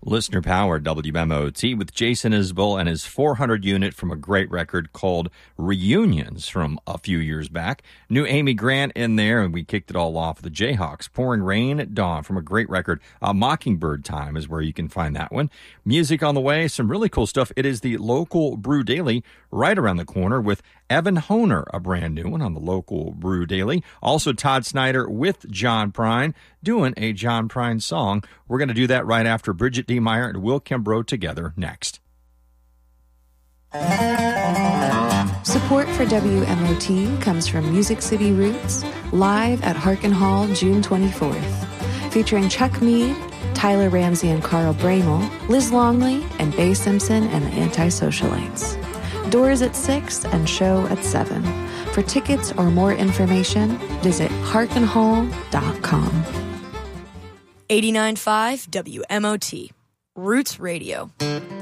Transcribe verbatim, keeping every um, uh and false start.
Listener Power, W M O T, with Jason Isbell and his four hundred unit from a great record called Reunions from a few years back. New Amy Grant in there, and we kicked it all off with the Jayhawks. Pouring Rain at Dawn from a great record. Uh, Mockingbird Time is where you can find that one. Music on the way, some really cool stuff. It is the local Brew Daily right around the corner with Evan Honer, a brand new one on the local Brew Daily. Also Todd Snyder with John Prine doing a John Prine song. We're going to do that right after Bridget D. Meyer and Will Kimbrough together next. Support for W M O T comes from Music City Roots, live at Harkin Hall June twenty-fourth, featuring Chuck Mead, Tyler Ramsey and Carl Bramel, Liz Longley, and Bay Simpson and the Anti-Socialites. Doors at six and show at seven. For tickets or more information, visit harkin hall dot com. eighty-nine point five W M O T, Roots Radio.